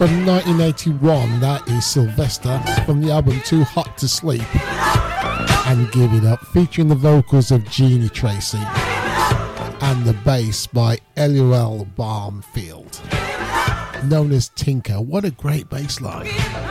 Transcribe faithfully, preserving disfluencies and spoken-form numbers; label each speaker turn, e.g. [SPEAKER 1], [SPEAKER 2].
[SPEAKER 1] from nineteen eighty-one. That is Sylvester from the album Too Hot to Sleep. And Give It Up, featuring the vocals of Jeannie Tracy and the bass by Eliel Barnfield, known as Tinker. What a great bass line.